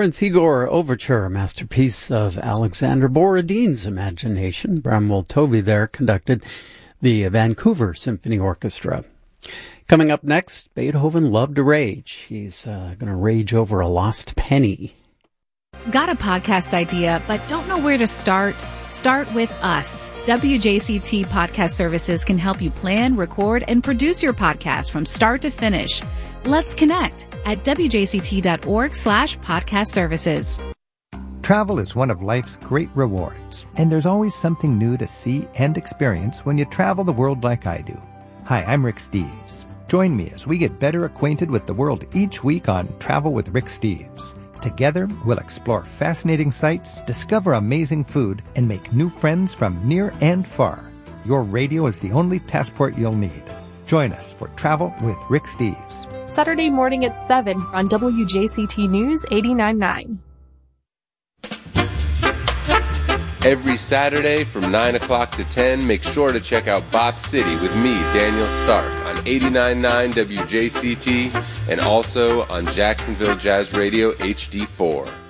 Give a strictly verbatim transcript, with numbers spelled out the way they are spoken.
Prince Igor Overture, a masterpiece of Alexander Borodin's imagination. Bramwell Tovey there conducted the Vancouver Symphony Orchestra. Coming up next, Beethoven loved to rage. He's uh, going to rage over a lost penny. Got a podcast idea, but don't know where to start? Start with us. W J C T Podcast Services can help you plan, record, and produce your podcast from start to finish. Let's connect at W J C T dot org slash podcast services. Travel is one of life's great rewards, and there's always something new to see and experience when you travel the world like I do. Hi, I'm Rick Steves. Join me as we get better acquainted with the world each week on Travel with Rick Steves. Together, we'll explore fascinating sights, discover amazing food, and make new friends from near and far. Your radio is the only passport you'll need. Join us for Travel with Rick Steves. Saturday morning at seven on W J C T News eighty-nine point nine. Every Saturday from nine o'clock to ten, make sure to check out Bop City with me, Daniel Stark, on eighty-nine point nine W J C T and also on Jacksonville Jazz Radio H D four.